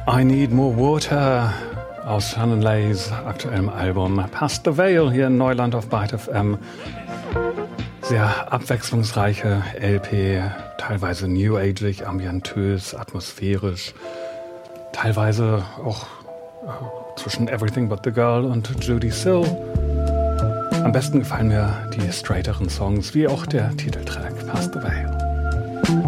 I Need More Water aus Shannon Leys aktuellem Album Past the Veil hier in Neuland auf Byte FM. Sehr abwechslungsreiche LP, teilweise new ageig, ambientös, atmosphärisch, teilweise auch zwischen Everything But the Girl und Judy Sill. Am besten gefallen mir die straighteren Songs, wie auch der Titeltrack Past the Veil.